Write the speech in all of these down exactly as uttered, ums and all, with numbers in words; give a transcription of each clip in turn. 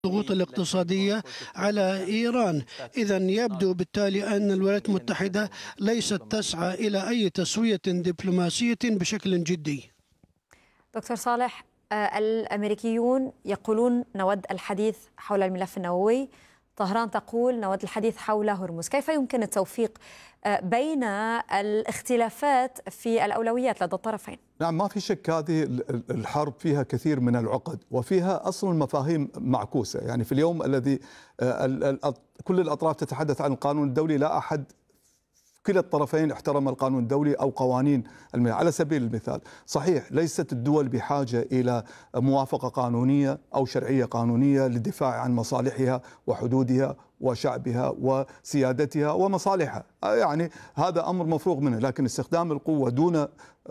الضغوط الاقتصادية على إيران. إذا يبدو بالتالي أن الولايات المتحدة ليست تسعى إلى أي تسوية دبلوماسية بشكل جدي. دكتور صالح، الأمريكيون يقولون نود الحديث حول الملف النووي، طهران تقول نود الحديث حول هرمز. كيف يمكن التوفيق بين الاختلافات في الأولويات لدى الطرفين؟ نعم، ما في شك هذه الحرب فيها كثير من العقد وفيها أصلا مفاهيم معكوسة. يعني في اليوم الذي كل الأطراف تتحدث عن القانون الدولي، لا أحد كلا الطرفين احترم القانون الدولي أو قوانين الملل. على سبيل المثال، صحيح ليست الدول بحاجة إلى موافقة قانونية أو شرعية قانونية للدفاع عن مصالحها وحدودها وشعبها وسيادتها ومصالحها، يعني هذا أمر مفروغ منه. لكن استخدام القوة دون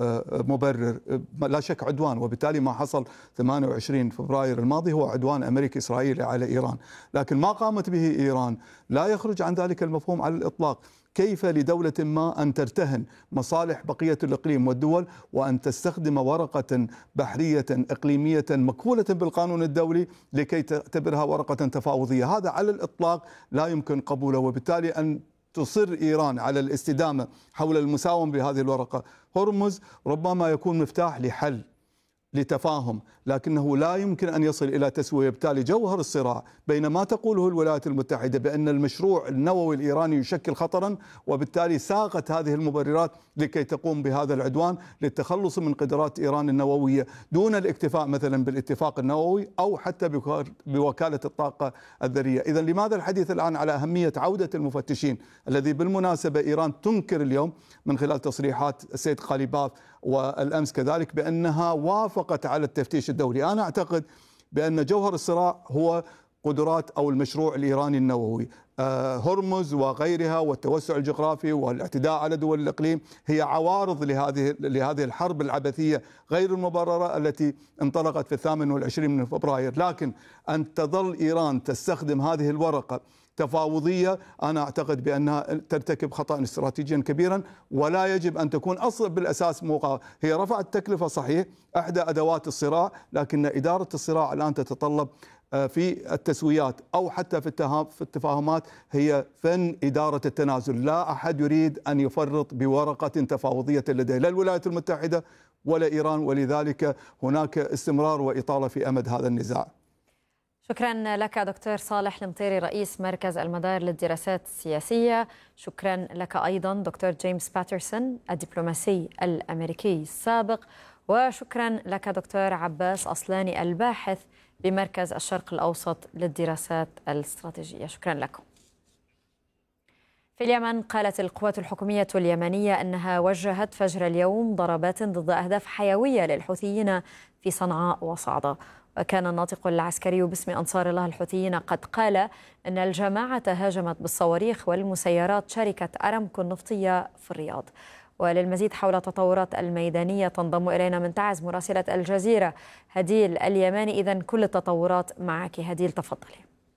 مبرر لا شك عدوان، وبالتالي ما حصل ثمانية وعشرين فبراير الماضي هو عدوان أمريكي إسرائيلي على إيران. لكن ما قامت به إيران لا يخرج عن ذلك المفهوم على الإطلاق. كيف لدولة ما أن ترتهن مصالح بقية الإقليم والدول وأن تستخدم ورقة بحرية إقليمية مكفولة بالقانون الدولي لكي تعتبرها ورقة تفاوضية؟ هذا على الإطلاق لا يمكن قبوله. وبالتالي أن تصر إيران على الاستدامة حول المساومة بهذه الورقة. هرمز ربما يكون مفتاح لحل لتفاهم، لكنه لا يمكن أن يصل إلى تسوية. بالتالي جوهر الصراع بين ما تقوله الولايات المتحدة بأن المشروع النووي الإيراني يشكل خطرا، وبالتالي ساقت هذه المبررات لكي تقوم بهذا العدوان للتخلص من قدرات إيران النووية دون الاكتفاء مثلا بالاتفاق النووي أو حتى بوكالة الطاقة الذرية. إذن لماذا الحديث الآن على أهمية عودة المفتشين، الذي بالمناسبة إيران تنكر اليوم من خلال تصريحات السيد قليباف والأمس كذلك بأنها وافقت على التفتيش الدولي؟ أنا أعتقد بأن جوهر الصراع هو قدرات أو المشروع الإيراني النووي. هرمز وغيرها والتوسع الجغرافي والاعتداء على دول الإقليم هي عوارض لهذه لهذه الحرب العبثية غير المبررة التي انطلقت في الثامن والعشرين من فبراير. لكن أن تظل إيران تستخدم هذه الورقة تفاوضية، أنا أعتقد بأنها ترتكب خطأ استراتيجيا كبيرا، ولا يجب أن تكون أصلا بالأساس موقع. هي رفعت التكلفة صحيح، أحدى أدوات الصراع، لكن إدارة الصراع الآن تتطلب في التسويات أو حتى في التفاهمات هي فن إدارة التنازل. لا أحد يريد أن يفرط بورقة تفاوضية لديه، لا الولايات المتحدة ولا إيران، ولذلك هناك استمرار وإطالة في أمد هذا النزاع. شكرا لك دكتور صالح المطيري رئيس مركز المدار للدراسات السياسية. شكرا لك أيضا دكتور جيمس باترسون الدبلوماسي الأمريكي السابق. وشكرا لك دكتور عباس أصلاني الباحث بمركز الشرق الأوسط للدراسات الاستراتيجية. شكرا لكم. في اليمن قالت القوات الحكومية اليمنية أنها وجهت فجر اليوم ضربات ضد أهداف حيوية للحوثيين في صنعاء وصعدة. وكان الناطق العسكري باسم أنصار الله الحوثيين قد قال أن الجماعة هاجمت بالصواريخ والمسيرات شركة أرامكو النفطية في الرياض. وللمزيد حول التطورات الميدانية تنضم إلينا من تعز مراسلة الجزيرة هديل اليماني. إذن كل التطورات معك هديل، تفضلي.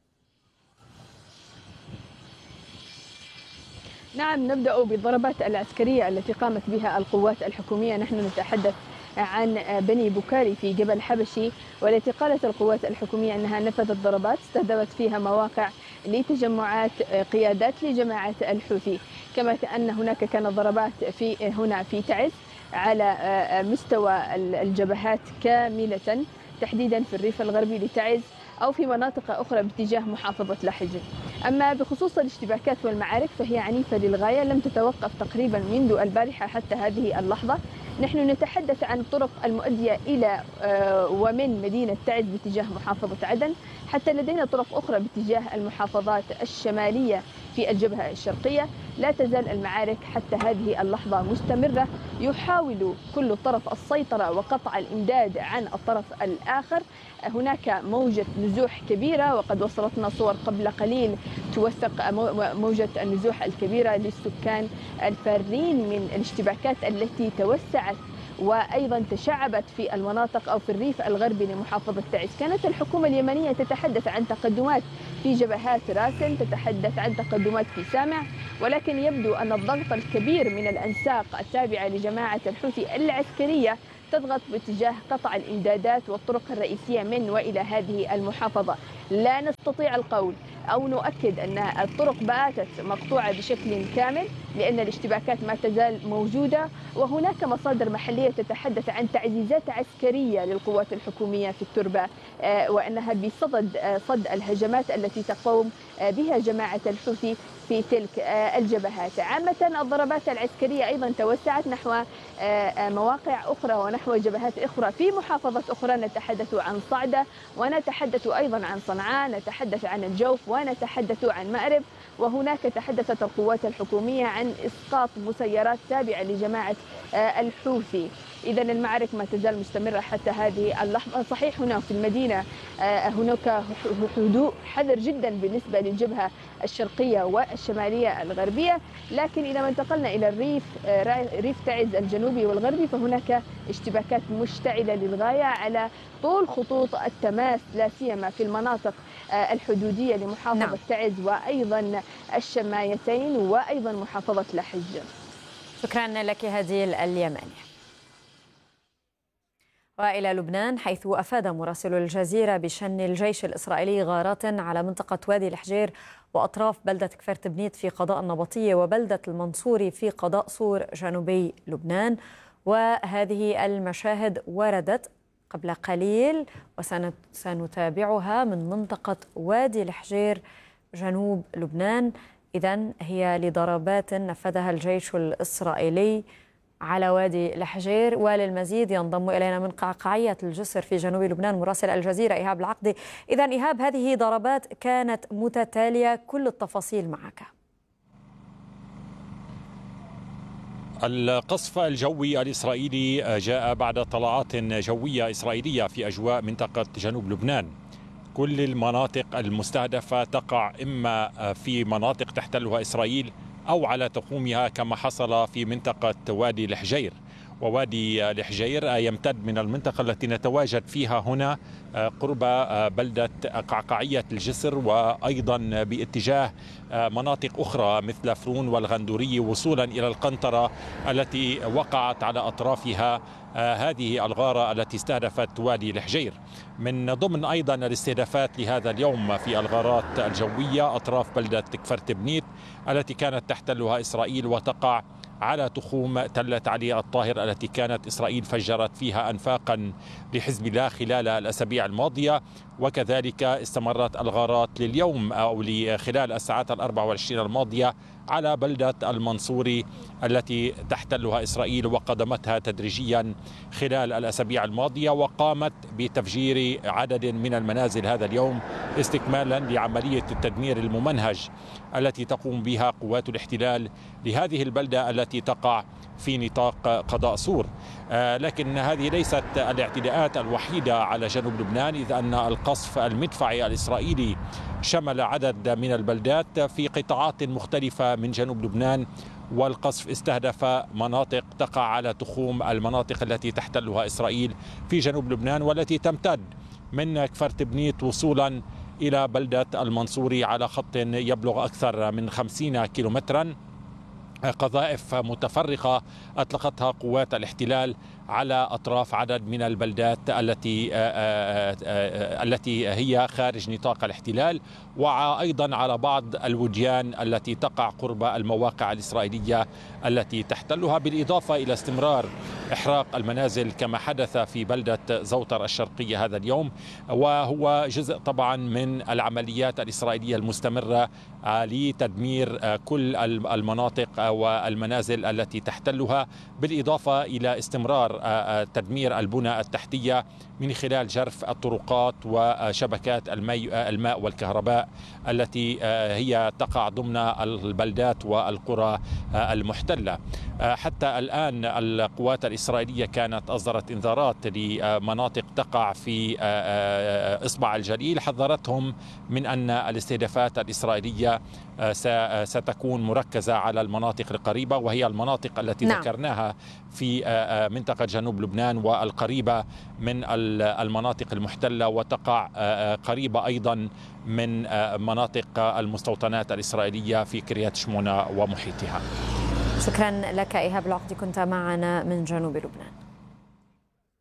نعم، نبدأ بالضربات العسكرية التي قامت بها القوات الحكومية. نحن نتحدث عن بني بوكاري في جبل حبشي، والتي قالت القوات الحكومية أنها نفذت ضربات استهدفت فيها مواقع لتجمعات قيادات لجماعة الحوثي. كما أن هناك كانت ضربات في هنا في تعز على مستوى الجبهات كاملة، تحديدا في الريف الغربي لتعز أو في مناطق أخرى باتجاه محافظة لاحج. أما بخصوص الاشتباكات والمعارك فهي عنيفة للغاية، لم تتوقف تقريبا منذ البارحة حتى هذه اللحظة. نحن نتحدث عن الطرق المؤدية إلى ومن مدينة تعز باتجاه محافظة عدن، حتى لدينا طرق أخرى باتجاه المحافظات الشمالية في الجبهة الشرقية. لا تزال المعارك حتى هذه اللحظة مستمرة، يحاول كل طرف السيطرة وقطع الإمداد عن الطرف الآخر. هناك موجة نزوح كبيرة، وقد وصلتنا صور قبل قليل توثق موجة النزوح الكبيرة للسكان الفارين من الاشتباكات التي توسعت وأيضا تشعبت في المناطق أو في الريف الغربي لمحافظة تعز. كانت الحكومة اليمنية تتحدث عن تقدمات في جبهات راسن، تتحدث عن تقدمات في سامع، ولكن يبدو أن الضغط الكبير من الأنساق التابعة لجماعة الحوثي العسكرية تضغط باتجاه قطع الإمدادات والطرق الرئيسية من وإلى هذه المحافظة. لا نستطيع القول أو نؤكد أن الطرق باتت مقطوعة بشكل كامل لأن الاشتباكات ما تزال موجودة، وهناك مصادر محلية تتحدث عن تعزيزات عسكرية للقوات الحكومية في التربة وأنها بصدد صد الهجمات التي تقوم بها جماعة الحوثي في تلك الجبهات. عامة الضربات العسكرية أيضا توسعت نحو مواقع أخرى ونحو جبهات أخرى في محافظة أخرى. نتحدث عن صعدة ونتحدث أيضا عن صنعاء، نتحدث عن الجوف ونتحدث عن مأرب، وهناك تحدثت القوات الحكومية عن إسقاط مسيرات تابعة لجماعة الحوثي. إذا المعارك ما تزال مستمرة حتى هذه اللحظة. صحيح هنا في المدينة هناك هدوء حذر جدا بالنسبة للجبهة الشرقية والشمالية الغربية، لكن إذا ما انتقلنا إلى الريف ريف تعز الجنوبي والغربي فهناك اشتباكات مشتعلة للغاية على طول خطوط التماس، لا سيما في المناطق الحدودية لمحافظة نعم. تعز وأيضا الشمايتين وأيضا محافظة لحج. شكرا لك هديل اليماني. وإلى لبنان، حيث أفاد مراسل الجزيرة بشن الجيش الإسرائيلي غارات على منطقة وادي الحجير وأطراف بلدة كفر تبنيت في قضاء النبطية وبلدة المنصوري في قضاء صور جنوبي لبنان. وهذه المشاهد وردت قبل قليل وسنتابعها من منطقة وادي الحجير جنوب لبنان. إذن هي لضربات نفذها الجيش الإسرائيلي على وادي الحجير. وللمزيد ينضم إلينا من قعقاعية الجسر في جنوب لبنان مراسل الجزيرة إيهاب العقدي. إذن إيهاب، هذه ضربات كانت متتالية، كل التفاصيل معك. القصف الجوي الإسرائيلي جاء بعد طلعات جوية إسرائيلية في أجواء منطقة جنوب لبنان. كل المناطق المستهدفة تقع إما في مناطق تحتلها إسرائيل أو على تخومها كما حصل في منطقة وادي الحجير. ووادي الحجير يمتد من المنطقة التي نتواجد فيها هنا قرب بلدة قعقاعية الجسر وأيضا باتجاه مناطق أخرى مثل فرون والغندوري وصولا إلى القنطرة التي وقعت على أطرافها هذه الغارة التي استهدفت وادي الحجير. من ضمن أيضا الاستهدافات لهذا اليوم في الغارات الجوية أطراف بلدة كفر تبنيت التي كانت تحتلها إسرائيل وتقع على تخوم تلة علي الطاهر التي كانت إسرائيل فجرت فيها أنفاقا لحزب الله خلال الأسابيع الماضية. وكذلك استمرت الغارات لليوم أو خلال الساعات الأربع والعشرين الماضية على بلدة المنصوري التي تحتلها إسرائيل وقدمتها تدريجيا خلال الأسابيع الماضية، وقامت بتفجير عدد من المنازل هذا اليوم استكمالا لعملية التدمير الممنهج التي تقوم بها قوات الاحتلال لهذه البلدة التي تقع في نطاق قضاء صور. آه لكن هذه ليست الاعتداءات الوحيدة على جنوب لبنان، إذ أن القصف المدفعي الإسرائيلي شمل عدد من البلدات في قطاعات مختلفة من جنوب لبنان، والقصف استهدف مناطق تقع على تخوم المناطق التي تحتلها إسرائيل في جنوب لبنان والتي تمتد من كفر تبنيت وصولا إلى بلدة المنصوري على خط يبلغ أكثر من خمسين كيلومترا. قذائف متفرقة أطلقتها قوات الاحتلال على أطراف عدد من البلدات التي التي هي خارج نطاق الاحتلال، وأيضا على بعض الوديان التي تقع قرب المواقع الإسرائيلية التي تحتلها، بالإضافة إلى استمرار إحراق المنازل كما حدث في بلدة زوطر الشرقية هذا اليوم، وهو جزء طبعا من العمليات الإسرائيلية المستمرة لتدمير كل المناطق والمنازل التي تحتلها، بالإضافة إلى استمرار تدمير البنى التحتية من خلال جرف الطرقات وشبكات الماء والكهرباء التي هي تقع ضمن البلدات والقرى المحتلة. حتى الآن القوات الإسرائيلية كانت أصدرت إنذارات لمناطق تقع في إصبع الجليل، حذرتهم من أن الاستهدافات الإسرائيلية ستكون مركزة على المناطق القريبة، وهي المناطق التي نعم. ذكرناها في منطقة جنوب لبنان والقريبة من المناطق المحتلة، وتقع قريبة أيضا من مناطق المستوطنات الإسرائيلية في كريات شمونة ومحيطها. شكرا لك إيهاب العقدي، كنت معنا من جنوب لبنان.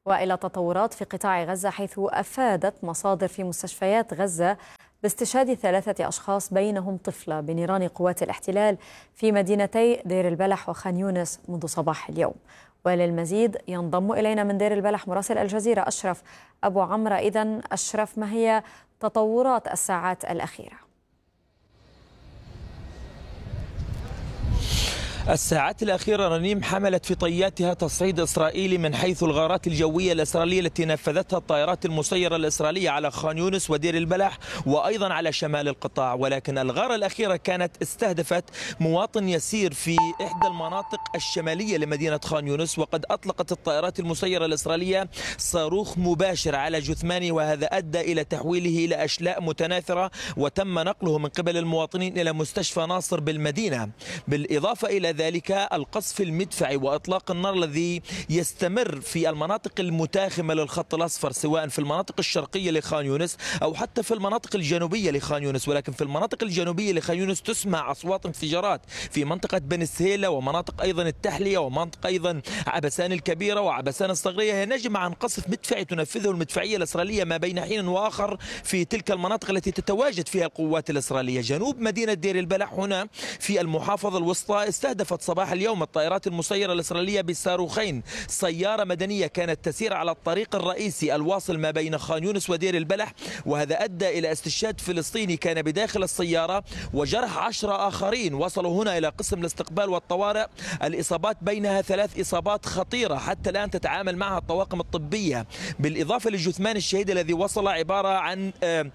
وإلى تطورات في قطاع غزة، حيث أفادت مصادر في مستشفيات غزة باستشهاد ثلاثة أشخاص بينهم طفلة بنيران قوات الاحتلال في مدينتي دير البلح وخان يونس منذ صباح اليوم. وللمزيد ينضم إلينا من دير البلح مراسل الجزيرة أشرف أبو عمرو. إذن أشرف، ما هي تطورات الساعات الأخيرة؟ الساعات الأخيرة رنيم حملت في طياتها تصعيد إسرائيلي من حيث الغارات الجوية الإسرائيلية التي نفذتها الطائرات المسيرة الإسرائيلية على خان يونس ودير البلح وأيضا على شمال القطاع. ولكن الغارة الأخيرة كانت استهدفت مواطن يسير في إحدى المناطق الشمالية لمدينة خان يونس، وقد أطلقت الطائرات المسيرة الإسرائيلية صاروخ مباشر على جثمانه، وهذا أدى إلى تحويله إلى أشلاء متناثرة وتم نقله من قبل المواطنين إلى مستشفى ناصر بالمدينة. بالإضافة إلى ذلك القصف المدفعي وإطلاق النار الذي يستمر في المناطق المتاخمة للخط الأصفر، سواء في المناطق الشرقية لخان يونس أو حتى في المناطق الجنوبية لخان يونس. ولكن في المناطق الجنوبية لخان يونس تسمع أصوات انفجارات في منطقة بن السهيلة ومناطق أيضا التحلية ومنطقة أيضا عبسان الكبيرة وعبسان الصغيرة. هي نجمة عن قصف مدفعي تنفذه المدفعية الإسرائيلية ما بين حين وآخر في تلك المناطق التي تتواجد فيها القوات الإسرائيلية. جنوب مدينة دير البلح هنا في المحافظة الوسطى استهدفت صباح اليوم الطائرات المسيرة الإسرائيلية بصاروخين سيارة مدنية كانت تسير على الطريق الرئيسي الواصل ما بين خان يونس ودير البلح، وهذا أدى إلى استشهاد فلسطيني كان بداخل السيارة وجرح عشرة آخرين. وصلوا هنا إلى قسم الاستقبال والطوارئ، الإصابات بينها ثلاث إصابات خطيرة حتى الآن تتعامل معها الطواقم الطبية، بالإضافة لجثمان الشهيد الذي وصل عبارة عن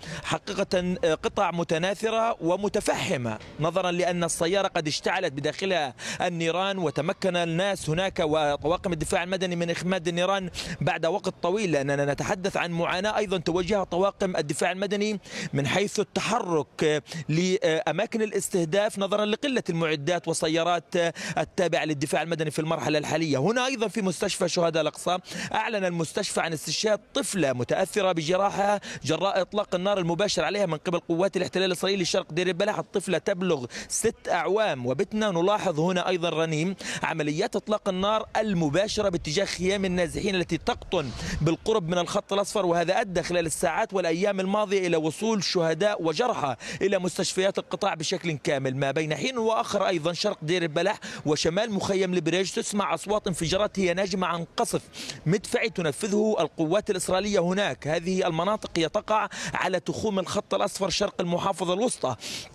حقيقة قطع متناثرة ومتفحمة، نظرا لأن السيارة قد اشتعلت بداخلها النيران وتمكن الناس هناك وطواقم الدفاع المدني من إخماد النيران بعد وقت طويل، لأننا نتحدث عن معاناة أيضا تواجهها طواقم الدفاع المدني من حيث التحرك لأماكن الاستهداف نظرا لقلة المعدات والسيارات التابعة للدفاع المدني في المرحلة الحالية. هنا أيضا في مستشفى شهداء الأقصى أعلن المستشفى عن استشهاد طفلة متأثرة بجراحها جراء إطلاق النار المباشر عليها من قبل قوات الاحتلال الإسرائيلي شرق دير البلح. الطفلة تبلغ ست أعوام، وبتنا نلاحظ هنا أيضا رنيم عمليات إطلاق النار المباشرة باتجاه خيام النازحين التي تقطن بالقرب من الخط الأصفر، وهذا أدى خلال الساعات والأيام الماضية إلى وصول شهداء وجرحى إلى مستشفيات القطاع بشكل كامل. ما بين حين وآخر أيضا شرق دير البلح وشمال مخيم البريج تسمع أصوات انفجارات هي ناجمة عن قصف مدفعي تنفذه القوات الإسرائيلية هناك. هذه المناطق هي تقع على تخوم الخط الأصفر شرق المحافظة الوسطى.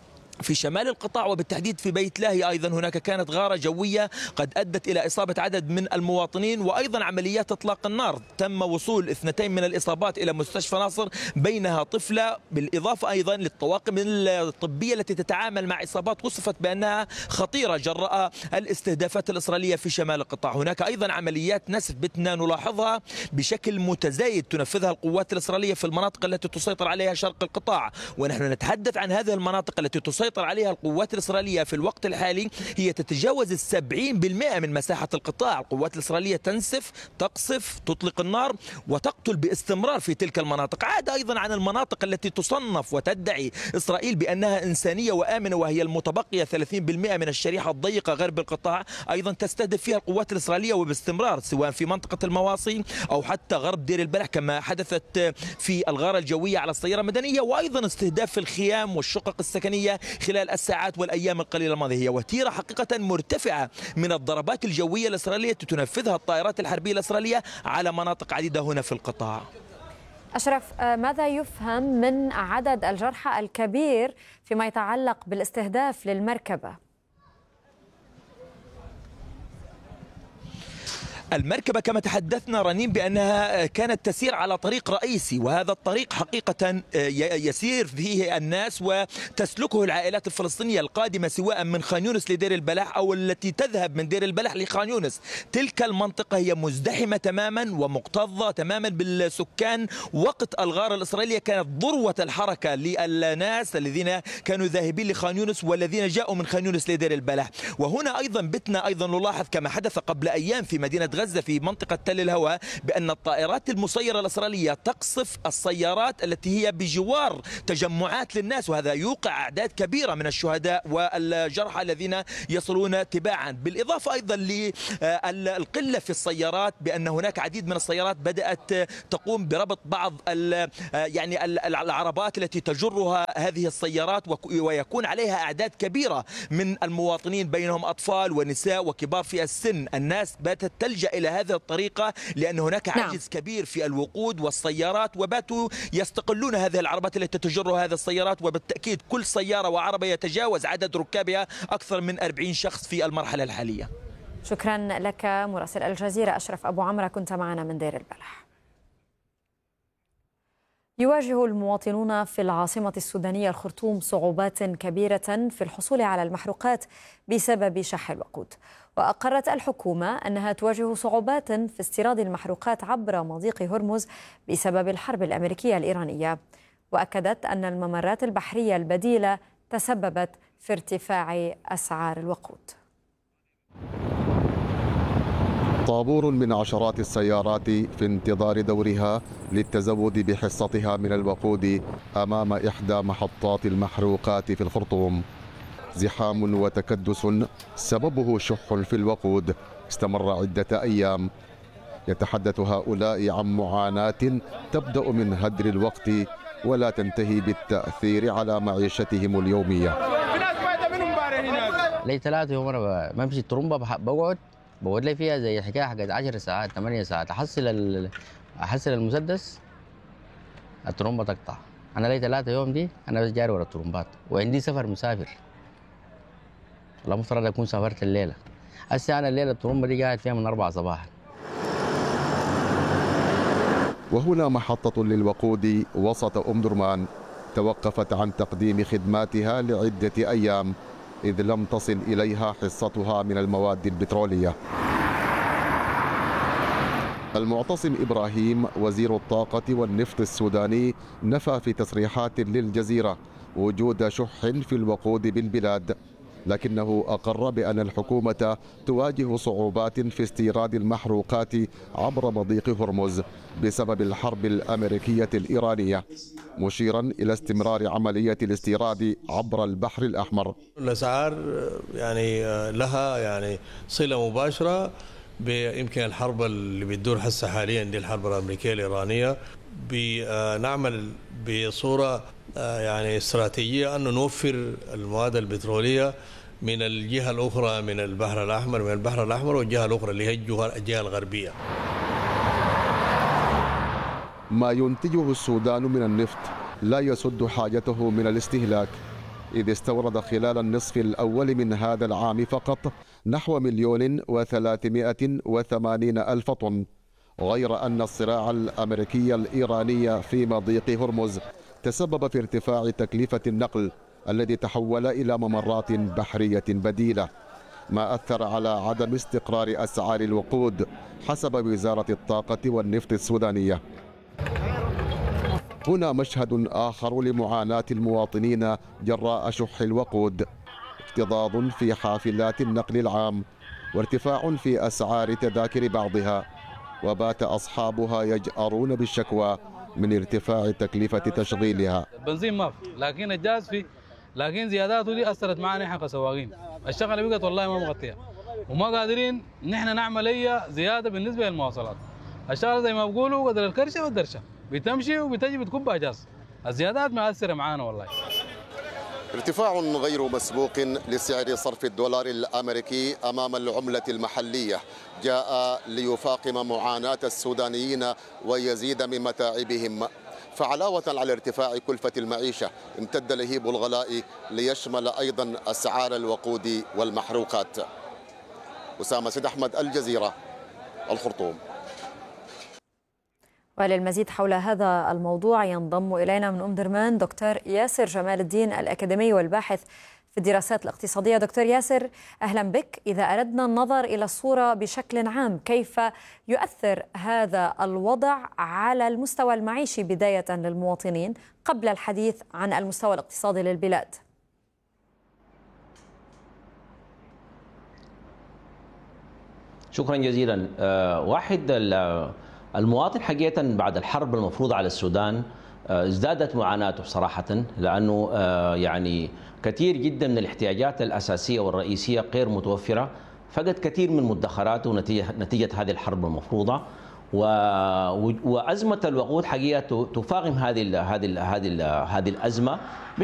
في شمال القطاع وبالتحديد في بيت لاهي أيضا هناك كانت غارة جوية قد أدت إلى إصابة عدد من المواطنين، وأيضا عمليات إطلاق النار تم وصول اثنتين من الإصابات إلى مستشفى ناصر بينها طفلة، بالإضافة أيضا للطواقم الطبية التي تتعامل مع إصابات وصفت بأنها خطيرة جراء الاستهدافات الإسرائيلية في شمال القطاع. هناك أيضا عمليات نسف بتنا نلاحظها بشكل متزايد تنفذها القوات الإسرائيلية في المناطق التي تسيطر عليها شرق القطاع، ونحن نتحدث عن هذه المناطق التي تسيطر تسيطر عليها القوات الإسرائيلية في الوقت الحالي هي تتجاوز السبعين بالمئة من مساحة القطاع. القوات الإسرائيلية تنسف، تقصف، تطلق النار وتقتل باستمرار في تلك المناطق. عاد أيضا عن المناطق التي تصنف وتدعي إسرائيل بأنها إنسانية وآمنة وهي المتبقية ثلاثين بالمئة من الشريحة الضيقة غرب القطاع، أيضا تستهدف فيها القوات الإسرائيلية وباستمرار سواء في منطقة المواصي أو حتى غرب دير البلح كما حدثت في الغارة الجوية على السيارة المدنية، وأيضا استهداف الخيام والشقق السكنية خلال الساعات والأيام القليلة الماضية. هي وتيرة حقيقة مرتفعة من الضربات الجوية الإسرائيلية تنفذها الطائرات الحربية الإسرائيلية على مناطق عديدة هنا في القطاع. أشرف، ماذا يفهم من عدد الجرحى الكبير فيما يتعلق بالاستهداف للمركبة؟ المركبة كما تحدثنا رنيم بأنها كانت تسير على طريق رئيسي، وهذا الطريق حقيقة يسير فيه الناس وتسلكه العائلات الفلسطينية القادمة سواء من خان يونس لدير البلح أو التي تذهب من دير البلح لخان يونس. تلك المنطقة هي مزدحمة تماما ومكتظة تماما بالسكان. وقت الغارة الإسرائيلية كانت ذروة الحركة للناس الذين كانوا ذاهبين لخان يونس والذين جاءوا من خان يونس لدير البلح. وهنا أيضا بتنا أيضا نلاحظ كما حدث قبل أيام في مدينة غزة في منطقة تل الهوى بأن الطائرات المسيرة الإسرائيلية تقصف السيارات التي هي بجوار تجمعات للناس، وهذا يوقع أعداد كبيرة من الشهداء والجرحى الذين يصلون تباعا. بالإضافة أيضا للقلة في السيارات، بأن هناك عديد من السيارات بدأت تقوم بربط بعض يعني العربات التي تجرها هذه السيارات، ويكون عليها أعداد كبيرة من المواطنين بينهم أطفال ونساء وكبار في السن. الناس باتت تلجأ إلى هذه الطريقة لأن هناك عجز نعم. كبير في الوقود والسيارات، وباتوا يستقلون هذه العربات التي تجر هذه السيارات، وبالتأكيد كل سيارة وعربة يتجاوز عدد ركابها أكثر من أربعين شخص في المرحلة الحالية. شكرا لك مراسل الجزيرة أشرف أبو عمرة، كنت معنا من دير البلح. يواجه المواطنون في العاصمة السودانية الخرطوم صعوبات كبيرة في الحصول على المحروقات بسبب شح الوقود، وأقرت الحكومة أنها تواجه صعوبات في استيراد المحروقات عبر مضيق هرمز بسبب الحرب الأمريكية الإيرانية، وأكدت أن الممرات البحرية البديلة تسببت في ارتفاع أسعار الوقود. طابور من عشرات السيارات في انتظار دورها للتزود بحصتها من الوقود أمام إحدى محطات المحروقات في الخرطوم. زحام وتكدس سببه شح في الوقود استمر عدة أيام. يتحدث هؤلاء عن معاناة تبدأ من هدر الوقت ولا تنتهي بالتأثير على معيشتهم اليومية. لي ثلاثة يوم أنا بمشي الطرمبة بقعد بقعد لي فيها زي الحكاية حقت عشر ساعات ثمانية ساعات، أحصل ال... أحصل المسدس الطرمبة تقطع. أنا لي ثلاثة يوم دي أنا بس جاري ورا الطرمبات، وعندي سفر مسافر. والله مفترض أكون سافرت الليلة. هسه أنا الليلة الطرمبة دي قاعد فيها من أربعة صباحا. وهنا محطة للوقود وسط أم درمان توقفت عن تقديم خدماتها لعدة أيام إذ لم تصل إليها حصتها من المواد البترولية. المعتصم إبراهيم وزير الطاقة والنفط السوداني نفى في تصريحات للجزيرة وجود شح في الوقود بالبلاد، لكنه أقر بأن الحكومة تواجه صعوبات في استيراد المحروقات عبر مضيق هرمز بسبب الحرب الأمريكية الإيرانية، مشيرا إلى استمرار عملية الاستيراد عبر البحر الأحمر. الأسعار يعني لها يعني صلة مباشرة بيمكن الحرب اللي بتدور هسه حاليا دي الحرب الأمريكية الإيرانية. بنعمل بصورة يعني استراتيجية أن نوفر المواد البترولية من الجهة الأخرى من البحر الأحمر من البحر الأحمر والجهة الأخرى اللي هي الجهة الغربية. ما ينتجه السودان من النفط لا يسد حاجته من الاستهلاك، إذ استورد خلال النصف الأول من هذا العام فقط نحو مليون وثلاثمائة وثمانين ألف طن، غير أن الصراع الأمريكي الإيراني في مضيق هرمز تسبب في ارتفاع تكلفة النقل الذي تحول إلى ممرات بحرية بديلة، ما أثر على عدم استقرار أسعار الوقود حسب وزارة الطاقة والنفط السودانية. هنا مشهد آخر لمعاناة المواطنين جراء شح الوقود، اكتظاظ في حافلات النقل العام وارتفاع في أسعار تذاكر بعضها، وبات أصحابها يجأرون بالشكوى من ارتفاع تكلفة تشغيلها. البنزين ما في، لكن الجاز في، لكن زياداته دي أثرت معنا احنا كسواقين. الشغله بقت والله ما مغطيه، وما قادرين نحن نعمل اي زياده بالنسبه للمواصلات. الشغله زي ما بيقولوا قدر الكرشه والدرشه، بتمشي وبتجي بتكب جاز. الزيادات مؤثره معانا والله. ارتفاع غير مسبوق لسعر صرف الدولار الأمريكي أمام العملة المحلية جاء ليفاقم معاناة السودانيين ويزيد من متاعبهم. فعلاوة على ارتفاع كلفة المعيشة امتد لهيب الغلاء ليشمل أيضا أسعار الوقود والمحروقات. أسامة سيد أحمد، الجزيرة، الخرطوم. وللمزيد حول هذا الموضوع ينضم إلينا من أم درمان دكتور ياسر جمال الدين الأكاديمي والباحث في الدراسات الاقتصادية. دكتور ياسر، أهلا بك. إذا أردنا النظر إلى الصورة بشكل عام، كيف يؤثر هذا الوضع على المستوى المعيشي بداية للمواطنين قبل الحديث عن المستوى الاقتصادي للبلاد؟ شكرا جزيلا. واحد، المواطن حقيقة بعد الحرب المفروضة على السودان ازدادت معاناته صراحة، لأنه يعني كثير جدا من الاحتياجات الأساسية والرئيسية غير متوفرة، فقد كثير من مدخراته نتيجة, نتيجة هذه الحرب المفروضة، وأزمة الوقود حقيقة تفاقم هذه هذه هذه هذه الأزمة